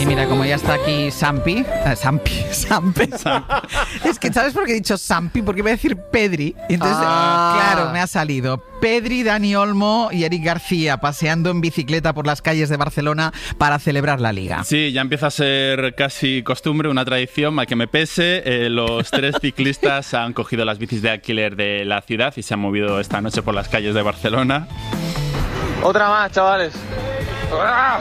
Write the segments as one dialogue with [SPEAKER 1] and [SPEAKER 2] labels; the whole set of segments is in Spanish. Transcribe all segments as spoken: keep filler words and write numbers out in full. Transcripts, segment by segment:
[SPEAKER 1] Y mira, como ya está aquí Sampi, eh, Sampi, Sampi, Sampi. Es que, ¿sabes por qué he dicho Sampi? Porque iba a decir Pedri. Entonces,
[SPEAKER 2] Ah.
[SPEAKER 1] claro, me ha salido Pedri, Dani Olmo y Eric García paseando en bicicleta por las calles de Barcelona para celebrar la Liga.
[SPEAKER 3] Sí, ya empieza a ser casi costumbre, una tradición, mal que me pese. Eh, los tres ciclistas han cogido las bicis de alquiler de la ciudad y se han movido esta noche por las calles de Barcelona.
[SPEAKER 4] Otra más, chavales. ¡Ah!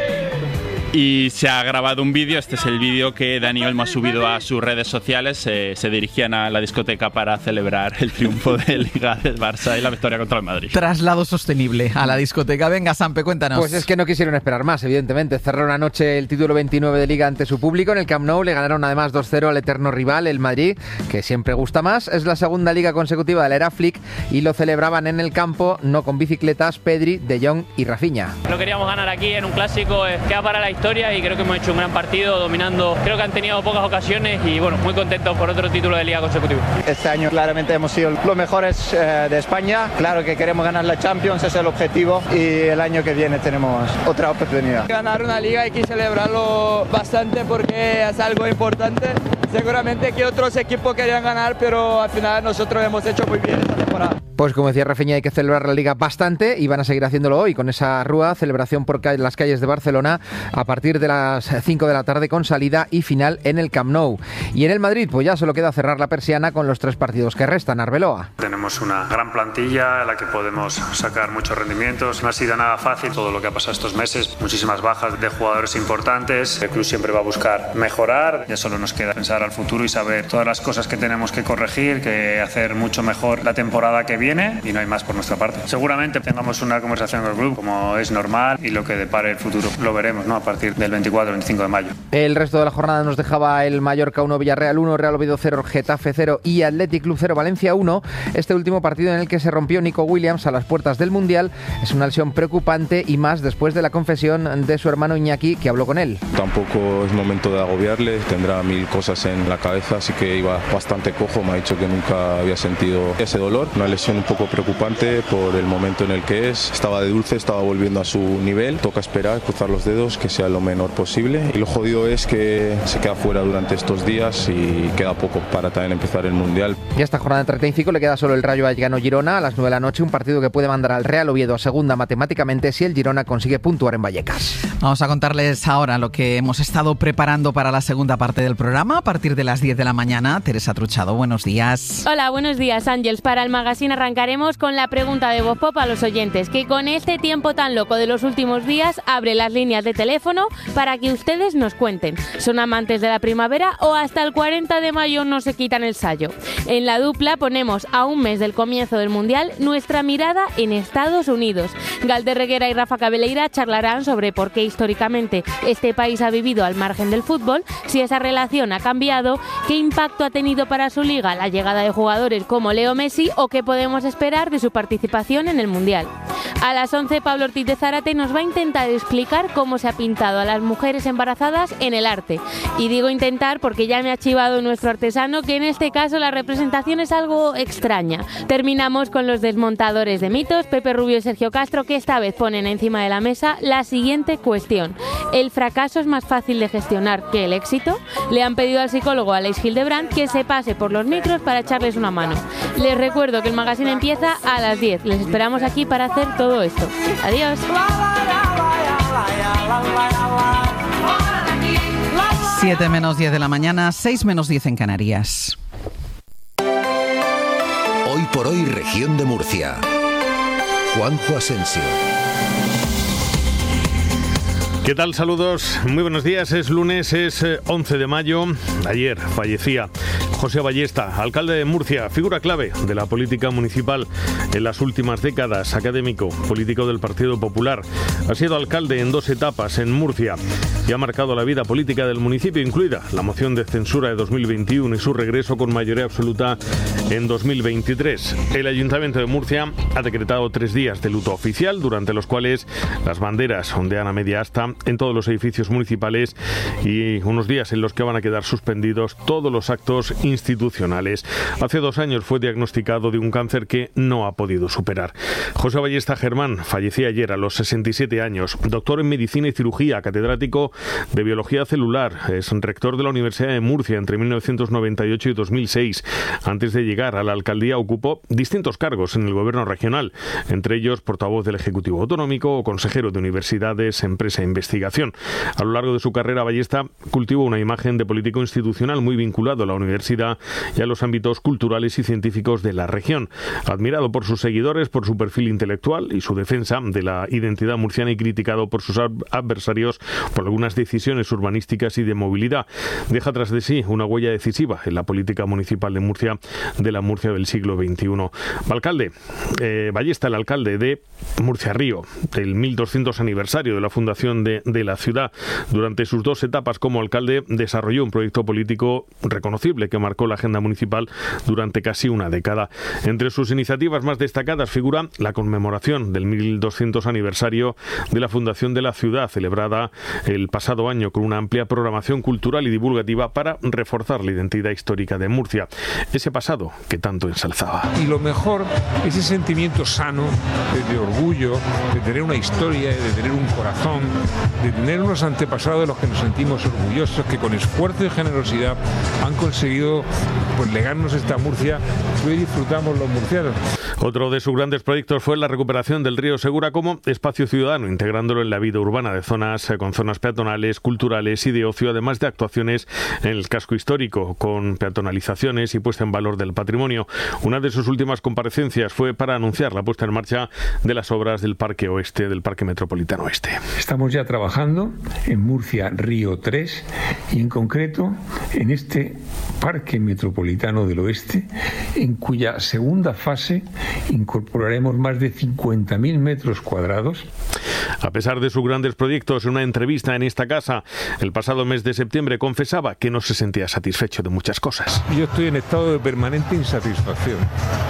[SPEAKER 3] Y se ha grabado un vídeo, este es el vídeo que Dani Olmo ha subido a sus redes sociales. Eh, se dirigían a la discoteca para celebrar el triunfo de Liga del Barça y la victoria contra el Madrid.
[SPEAKER 1] Traslado sostenible a la discoteca. Venga, Sampe, cuéntanos.
[SPEAKER 2] Pues es que no quisieron esperar más, evidentemente. Cerraron anoche el título veintinueve de Liga ante su público. En el Camp Nou le ganaron además dos cero al eterno rival, el Madrid, que siempre gusta más. Es la segunda Liga consecutiva de la era Flick y lo celebraban en el campo, no con bicicletas, Pedri, De Jong y Rafinha.
[SPEAKER 5] Lo queríamos ganar aquí en un clásico, eh, queda para la historia y creo que hemos hecho un gran partido dominando. Creo que han tenido pocas ocasiones y bueno, muy contentos por otro título de Liga consecutivo.
[SPEAKER 4] Este año claramente hemos sido los mejores eh, de España. Claro que queremos ganar la Champions, ese es el objetivo. Y el año que viene tenemos otra oportunidad.
[SPEAKER 6] Ganar una Liga hay que celebrarlo bastante porque es algo importante. Seguramente que otros equipos querían ganar, pero al final nosotros hemos hecho muy bien esta temporada.
[SPEAKER 2] Pues como decía Rafinha, hay que celebrar la Liga bastante y van a seguir haciéndolo hoy con esa rúa, celebración por ca- las calles de Barcelona a partir de las cinco de la tarde con salida y final en el Camp Nou. Y en el Madrid, pues ya solo queda cerrar la persiana con los tres partidos que restan. Arbeloa.
[SPEAKER 7] Tenemos una gran plantilla en la que podemos sacar muchos rendimientos. No ha sido nada fácil todo lo que ha pasado estos meses. Muchísimas bajas de jugadores importantes. El club siempre va a buscar mejorar. Ya solo nos queda pensar al futuro y saber todas las cosas que tenemos que corregir, que hacer mucho mejor la temporada que viene. Y no hay más por nuestra parte. Seguramente tengamos una conversación con el club, como es normal, y lo que depare el futuro lo veremos, ¿no? A partir del veinticuatro veinticinco de mayo.
[SPEAKER 2] El resto de la jornada nos dejaba el Mallorca uno, Villarreal uno, Real Oviedo cero, Getafe cero y Athletic Club cero, Valencia uno. Este último partido en el que se rompió Nico Williams a las puertas del Mundial es una lesión preocupante y más después de la confesión de su hermano Iñaki, que habló con él.
[SPEAKER 8] Tampoco es momento de agobiarle, tendrá mil cosas en la cabeza, así que iba bastante cojo. Me ha dicho que nunca había sentido ese dolor, una lesión un poco preocupante por el momento en el que es. Estaba de dulce, estaba volviendo a su nivel. Toca esperar, cruzar los dedos, que sea lo menor posible. Y lo jodido es que se queda fuera durante estos días y queda poco para también empezar el Mundial.
[SPEAKER 2] Y a esta jornada de treinta y cinco le queda solo el Rayo Vallecano-Girona a las nueve de la noche, un partido que puede mandar al Real Oviedo a segunda matemáticamente si el Girona consigue puntuar en Vallecas.
[SPEAKER 1] Vamos a contarles ahora lo que hemos estado preparando para la segunda parte del programa a partir de las diez de la mañana. Teresa Truchado, buenos días.
[SPEAKER 9] Hola, buenos días, Ángels. Para el magazine arrancaremos con la pregunta de Voz Pop a los oyentes, que con este tiempo tan loco de los últimos días abre las líneas de teléfono para que ustedes nos cuenten. ¿Son amantes de la primavera o hasta el cuarenta de mayo no se quitan el sayo? En la dupla ponemos a un mes del comienzo del Mundial nuestra mirada en Estados Unidos. Galder Reguera y Rafa Cabeleira charlarán sobre por qué históricamente este país ha vivido al margen del fútbol, si esa relación ha cambiado, qué impacto ha tenido para su liga la llegada de jugadores como Leo Messi o qué podemos esperar de su participación en el Mundial. A las once, Pablo Ortiz de Zárate nos va a intentar explicar cómo se ha pintado a las mujeres embarazadas en el arte. Y digo intentar porque ya me ha chivado nuestro artesano que en este caso la representación es algo extraña. Terminamos con los desmontadores de mitos, Pepe Rubio y Sergio Castro, que esta vez ponen encima de la mesa la siguiente cuestión. ¿El fracaso es más fácil de gestionar que el éxito? Le han pedido al psicólogo Aleix Hildebrand que se pase por los micros para echarles una mano. Les recuerdo que el magazine empieza a las diez. Les esperamos aquí para hacer todo esto. Adiós.
[SPEAKER 1] siete menos diez de la mañana, seis menos diez en Canarias.
[SPEAKER 10] Hoy por hoy, región de Murcia. Juanjo Asensio.
[SPEAKER 11] ¿Qué tal? Saludos, muy buenos días. Es lunes, es once de mayo. Ayer fallecía José Ballesta, alcalde de Murcia, figura clave de la política municipal en las últimas décadas, académico, político del Partido Popular. Ha sido alcalde en dos etapas en Murcia y ha marcado la vida política del municipio, incluida la moción de censura de dos mil veintiuno y su regreso con mayoría absoluta en dos mil veintitrés. El Ayuntamiento de Murcia ha decretado tres días de luto oficial, durante los cuales las banderas ondean a media asta en todos los edificios municipales y unos días en los que van a quedar suspendidos todos los actos institucionales. Hace dos años fue diagnosticado de un cáncer que no ha podido superar. José Ballesta Germán fallecía ayer a los sesenta y siete años, doctor en medicina y cirugía, catedrático de biología celular, es rector de la Universidad de Murcia entre mil novecientos noventa y ocho y dos mil seis. Antes de llegar a la alcaldía ocupó distintos cargos en el gobierno regional, entre ellos portavoz del Ejecutivo Autonómico o consejero de Universidades, Empresa e Investigación. A lo largo de su carrera, Ballesta cultivó una imagen de político institucional muy vinculado a la universidad y a los ámbitos culturales y científicos de la región. Admirado por sus seguidores, por su perfil intelectual y su defensa de la identidad murciana, y criticado por sus adversarios por algunas decisiones urbanísticas y de movilidad. Deja tras de sí una huella decisiva en la política municipal de Murcia, de la Murcia del siglo veintiuno. Alcalde, eh, Ballesta, el alcalde de Murcia Río, del mil doscientos aniversario de la fundación de, de la ciudad. Durante sus dos etapas como alcalde desarrolló un proyecto político reconocible que marcó la agenda municipal durante casi una década. Entre sus iniciativas más destacadas figura la conmemoración del mil doscientos aniversario de la fundación de la ciudad, celebrada el pasado año con una amplia programación cultural y divulgativa para reforzar la identidad histórica de Murcia, ese pasado que tanto ensalzaba.
[SPEAKER 12] Y lo mejor, ese sentimiento sano de, de orgullo, de tener una historia, de tener un corazón, de tener unos antepasados de los que nos sentimos orgullosos, que con esfuerzo y generosidad han conseguido pues legarnos esta Murcia que hoy disfrutamos los murcianos.
[SPEAKER 11] Otro de sus grandes proyectos fue la recuperación del río Segura como espacio ciudadano, integrándolo en la vida urbana de zonas con zonas peatonales, culturales y de ocio, además de actuaciones en el casco histórico, con peatonalizaciones y puesta en valor del patrimonio. Una de sus últimas comparecencias fue para anunciar la puesta en marcha de las obras del Parque Oeste, del Parque Metropolitano Oeste.
[SPEAKER 12] Estamos ya trabajando en Murcia Río tres y en concreto en este Parque Metropolitano del Oeste, en cuya segunda fase incorporaremos más de cincuenta mil metros cuadrados.
[SPEAKER 11] A pesar de sus grandes proyectos, en una entrevista en esta casa el pasado mes de septiembre confesaba que no se sentía satisfecho de muchas cosas.
[SPEAKER 12] Yo estoy en estado de permanente insatisfacción.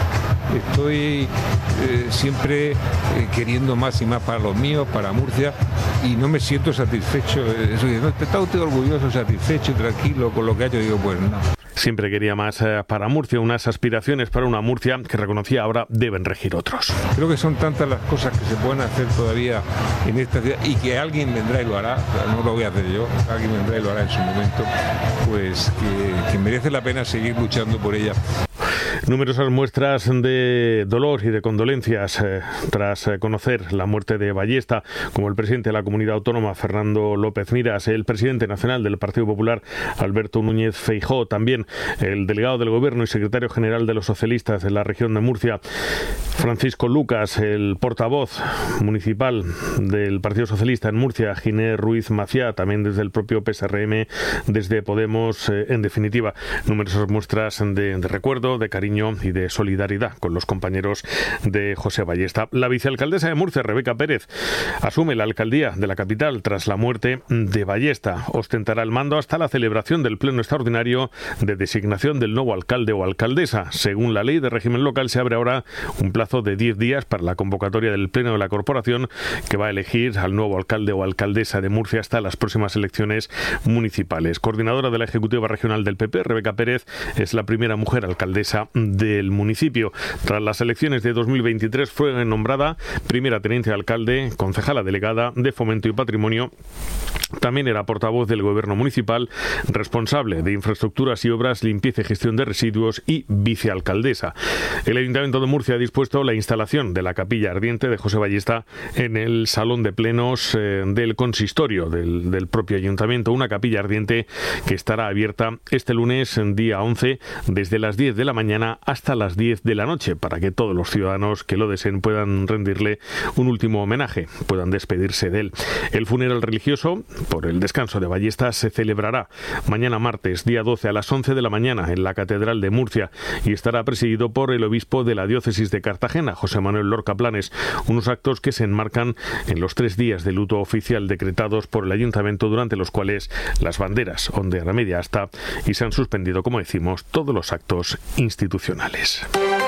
[SPEAKER 12] Estoy eh, siempre eh, queriendo más y más para los míos, para Murcia, y no me siento satisfecho. Eso, ¿no? ¿Está usted orgulloso, satisfecho, tranquilo con lo que ha hecho? Digo, pues no.
[SPEAKER 11] Siempre quería más eh, para Murcia, unas aspiraciones para una Murcia que reconocía ahora deben regir otros.
[SPEAKER 12] Creo que son tantas las cosas que se pueden hacer todavía en esta ciudad y que alguien vendrá y lo hará, no lo voy a hacer yo, alguien vendrá y lo hará en su momento, pues que, que merece la pena seguir luchando por ella.
[SPEAKER 11] Numerosas muestras de dolor y de condolencias eh, tras eh, conocer la muerte de Ballesta, como el presidente de la Comunidad Autónoma, Fernando López Miras, el presidente nacional del Partido Popular, Alberto Núñez Feijóo, también el delegado del Gobierno y secretario general de los socialistas de la región de Murcia, Francisco Lucas, el portavoz municipal del Partido Socialista en Murcia, Ginés Ruiz Maciá, también desde el propio P S R M, desde Podemos, eh, en definitiva, numerosas muestras de, de recuerdo, de cariño y de solidaridad con los compañeros de José Ballesta. La vicealcaldesa de Murcia, Rebeca Pérez, asume la alcaldía de la capital tras la muerte de Ballesta. Ostentará el mando hasta la celebración del pleno extraordinario de designación del nuevo alcalde o alcaldesa. Según la ley de régimen local, se abre ahora un plazo de diez días para la convocatoria del pleno de la corporación, que va a elegir al nuevo alcalde o alcaldesa de Murcia hasta las próximas elecciones municipales. Coordinadora de la Ejecutiva Regional del P P, Rebeca Pérez es la primera mujer alcaldesa del municipio. Tras las elecciones de dos mil veintitrés fue nombrada primera teniente de alcalde, concejala delegada de Fomento y Patrimonio. También era portavoz del Gobierno municipal, responsable de infraestructuras y obras, limpieza y gestión de residuos y vicealcaldesa. El Ayuntamiento de Murcia ha dispuesto la instalación de la capilla ardiente de José Ballesta en el salón de plenos eh, del consistorio del, del propio ayuntamiento, una capilla ardiente que estará abierta este lunes, día once, desde las diez de la mañana hasta las diez de la noche, para que todos los ciudadanos que lo deseen puedan rendirle un último homenaje, puedan despedirse de él. El funeral religioso por el descanso de Ballesta se celebrará mañana martes, día doce, a las once de la mañana en la Catedral de Murcia, y estará presidido por el obispo de la diócesis de Cartagena, José Manuel Lorca Planes, unos actos que se enmarcan en los tres días de luto oficial decretados por el ayuntamiento, durante los cuales las banderas ondean a media asta y se han suspendido, como decimos, todos los actos institucionales.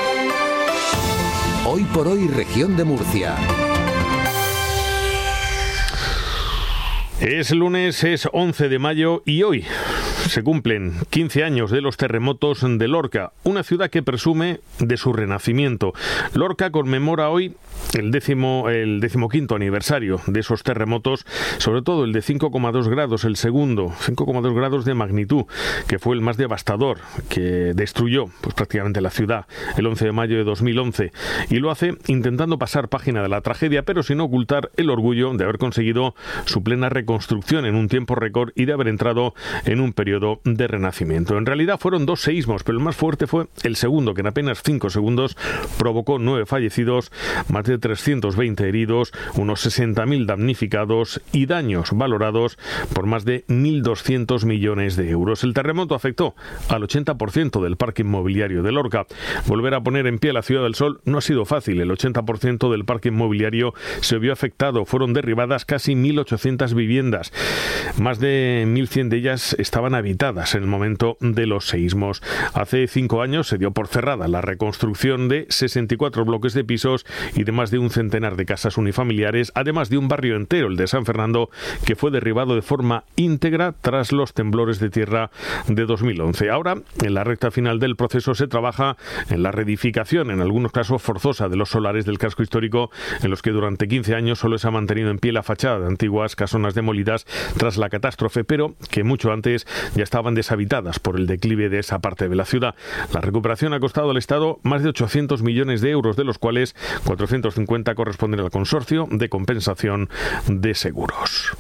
[SPEAKER 10] Hoy por hoy, región de Murcia.
[SPEAKER 11] Es lunes, es once de mayo y hoy se cumplen quince años de los terremotos de Lorca, una ciudad que presume de su renacimiento. Lorca conmemora hoy el décimo, el decimoquinto aniversario de esos terremotos, sobre todo el de cinco coma dos grados, el segundo, cinco coma dos grados de magnitud, que fue el más devastador, que destruyó pues, prácticamente la ciudad el once de mayo de dos mil once, y lo hace intentando pasar página de la tragedia, pero sin ocultar el orgullo de haber conseguido su plena reconstrucción construcción en un tiempo récord y de haber entrado en un periodo de renacimiento. En realidad fueron dos seísmos, pero el más fuerte fue el segundo, que en apenas cinco segundos provocó nueve fallecidos, más de trescientos veinte heridos, unos sesenta mil damnificados y daños valorados por más de mil doscientos millones de euros. El terremoto afectó al ochenta por ciento del parque inmobiliario de Lorca. Volver a poner en pie la Ciudad del Sol no ha sido fácil. El ochenta por ciento del parque inmobiliario se vio afectado. Fueron derribadas casi mil ochocientas viviendas. Más de mil cien de ellas estaban habitadas en el momento de los seísmos. Hace cinco años se dio por cerrada la reconstrucción de sesenta y cuatro bloques de pisos y de más de un centenar de casas unifamiliares, además de un barrio entero, el de San Fernando, que fue derribado de forma íntegra tras los temblores de tierra de dos mil once. Ahora, en la recta final del proceso, se trabaja en la reedificación, en algunos casos forzosa, de los solares del casco histórico, en los que durante quince años solo se ha mantenido en pie la fachada de antiguas casonas demolidas tras la catástrofe, pero que mucho antes ya estaban deshabitadas por el declive de esa parte de la ciudad. La recuperación ha costado al Estado más de ochocientos millones de euros, de los cuales cuatrocientos cincuenta corresponden al Consorcio de Compensación de Seguros.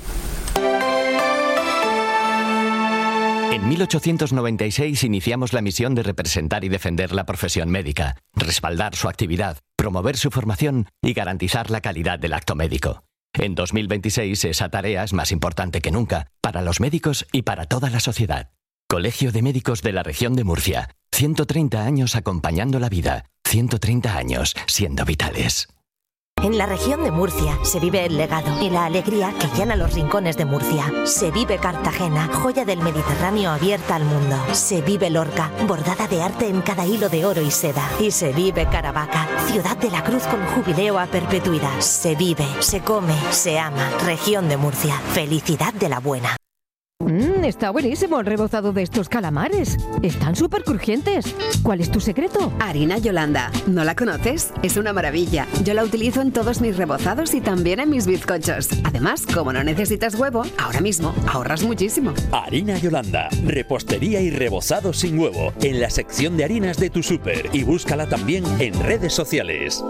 [SPEAKER 13] En mil ochocientos noventa y seis iniciamos la misión de representar y defender la profesión médica, respaldar su actividad, promover su formación y garantizar la calidad del acto médico. En dos mil veintiséis esa tarea es más importante que nunca, para los médicos y para toda la sociedad. Colegio de Médicos de la Región de Murcia. ciento treinta años acompañando la vida. ciento treinta años siendo vitales.
[SPEAKER 14] En la región de Murcia se vive el legado y la alegría que llena los rincones de Murcia. Se vive Cartagena, joya del Mediterráneo abierta al mundo. Se vive Lorca, bordada de arte en cada hilo de oro y seda. Y se vive Caravaca, ciudad de la cruz con jubileo a perpetuidad. Se vive, se come, se ama. Región de Murcia, felicidad de la buena.
[SPEAKER 15] Mmm, está buenísimo el rebozado de estos calamares. Están súper crujientes. ¿Cuál es tu secreto?
[SPEAKER 16] Harina Yolanda. ¿No la conoces? Es una maravilla. Yo la utilizo en todos mis rebozados y también en mis bizcochos. Además, como no necesitas huevo, ahora mismo ahorras muchísimo.
[SPEAKER 17] Harina Yolanda. Repostería y rebozado sin huevo. En la sección de harinas de tu súper. Y búscala también en redes sociales.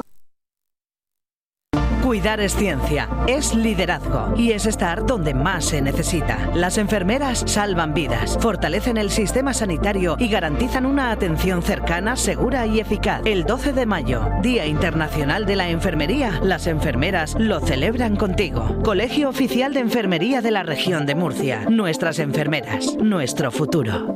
[SPEAKER 18] Cuidar es ciencia, es liderazgo y es estar donde más se necesita. Las enfermeras salvan vidas, fortalecen el sistema sanitario y garantizan una atención cercana, segura y eficaz. El doce de mayo, Día Internacional de la Enfermería, las enfermeras lo celebran contigo. Colegio Oficial de Enfermería de la Región de Murcia. Nuestras enfermeras, nuestro futuro.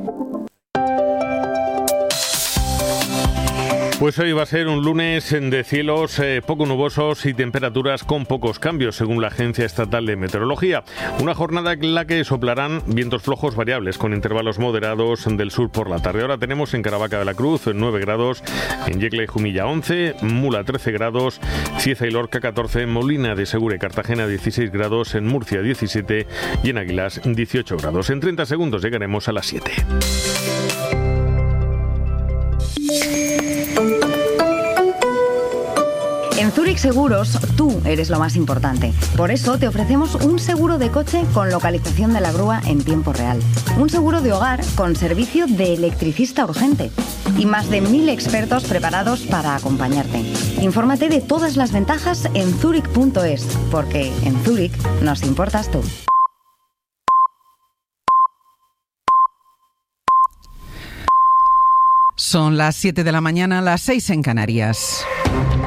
[SPEAKER 11] Pues hoy va a ser un lunes de cielos eh, poco nubosos y temperaturas con pocos cambios, según la Agencia Estatal de Meteorología. Una jornada en la que soplarán vientos flojos variables, con intervalos moderados del sur por la tarde. Ahora tenemos en Caravaca de la Cruz nueve grados, en Yecla y Jumilla once, Mula trece grados, Cieza y Lorca catorce, Molina de Segura y Cartagena dieciséis grados, en Murcia diecisiete y en Águilas dieciocho grados. En treinta segundos llegaremos a las siete.
[SPEAKER 19] En Zurich Seguros, tú eres lo más importante. Por eso te ofrecemos un seguro de coche con localización de la grúa en tiempo real. Un seguro de hogar con servicio de electricista urgente. Y más de mil expertos preparados para acompañarte. Infórmate de todas las ventajas en zurich punto es, porque en Zurich nos importas tú.
[SPEAKER 1] Son las siete de la mañana, las seis en Canarias.